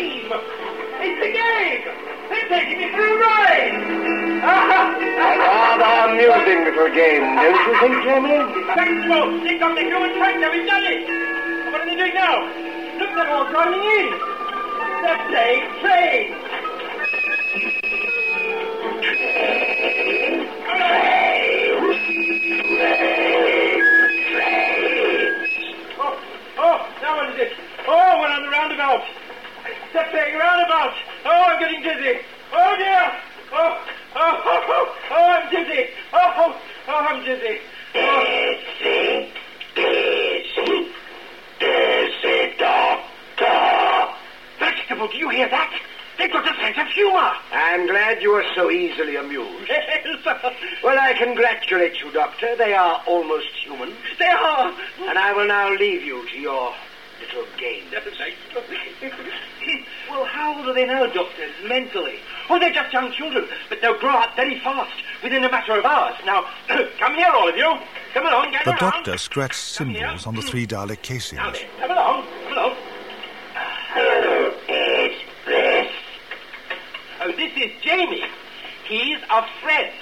game! It's a game! They're taking me for a ride! Rather amusing little game, don't you think, Jamie? Thanks, folks! They've got the human tractor, we've done it! What are they doing now? Look, they're all driving in! They're playing train! Now what is it? Oh, we're on the roundabout. They're playing roundabout. Oh, I'm getting dizzy. Oh, dear. Oh, I'm dizzy. Oh, I'm dizzy. Dizzy doctor. Vegetable, do you hear that? They've got a sense of humour. I'm glad you are so easily amused. Yes. Well, I congratulate you, Doctor. They are almost human. They are. And I will now leave you to your little game. Well, how old are they now, Doctor, mentally? Oh, they're just young children, but they'll grow up very fast, within a matter of hours. Now, come here, all of you. Come along, gather The around. doctor scratched symbols on the 3 Dalek casings. Now then, come along. Who is this? Oh, this is Jamie. He's a friend.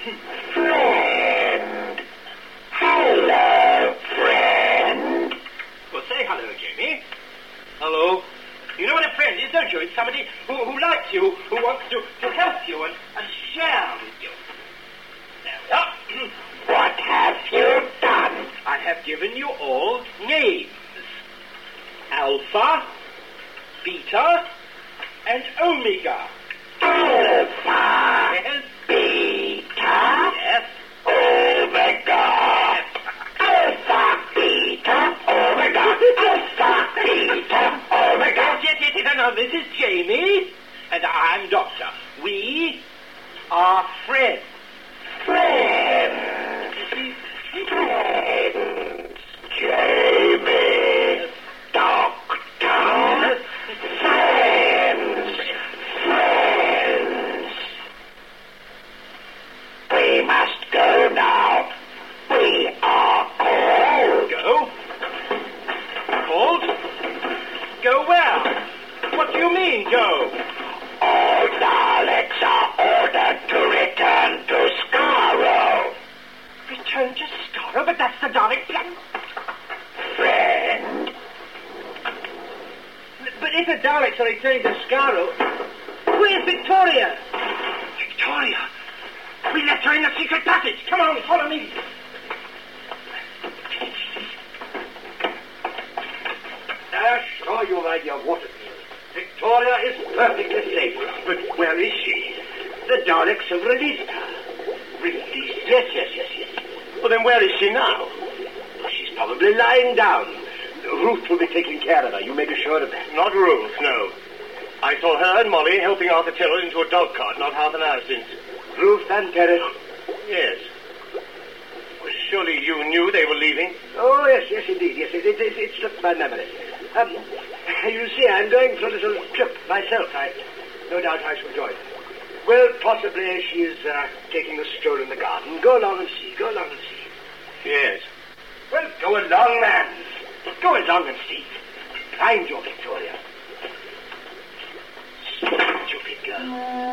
Friend. Hello, friend. Well, say hello, Jamie. Hello. You know what a friend is, don't you? It's somebody who likes you, who wants to help you and share with you. There we are. What have you done? I have given you all names. Alpha, Beta, and Omega. Alpha. Yes. Beta. Yes. Omega. Yes. Alpha, Beta, Omega. Alpha, Beta, Omega. Yes. Now, this is Jamie, and I'm Doctor. We are friends. Friends. Friends. Jamie. Doctor. Friends. Friends. We must go now. We are called. Go? Called? Go where? What do you mean, go? All Daleks are ordered to return to Skaro. Return to Skaro? But that's the Dalek planet. Friend. But if the Daleks are returning to Skaro, where's Victoria? Victoria? We left her in the secret passage. Come on, follow me. Assure you, my dear Waterfield, Victoria is perfectly safe. But where is she? The Daleks have released her. Released? Yes. Well, then where is she now? She's probably lying down. Ruth will be taking care of her. You may be sure of that. Not Ruth, no. I saw her and Molly helping Arthur Tyrrell into a dog cart not half an hour since. Ruth and Terry? Yes. Well, surely you knew they were leaving? Oh, yes, indeed. Yes, it slipped my memory. You see, I'm going for a little trip myself. No doubt I shall join her. Well, possibly she is taking a stroll in the garden. Go along and see. Yes. Well, go along, man. Go along and see. Find your Victoria. Stupid girl.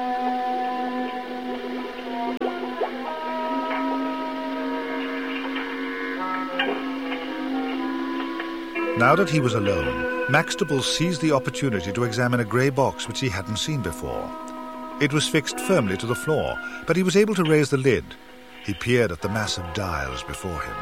Now that he was alone, Maxtable seized the opportunity to examine a grey box which he hadn't seen before. It was fixed firmly to the floor, but he was able to raise the lid. He peered at the massive dials before him.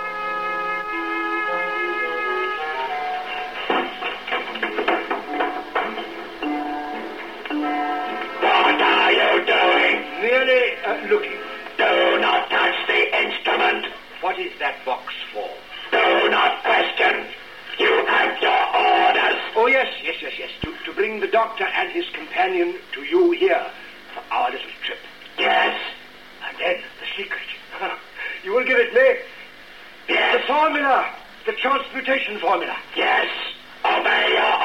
What are you doing? Merely looking. Do not touch the instrument. What is that box for? Do not question. You have your orders. Oh, yes. To bring the doctor and his companion to you here for our little trip. Yes. And then the secret. You will give it me? Yes. The formula. The transmutation formula. Yes. Obey your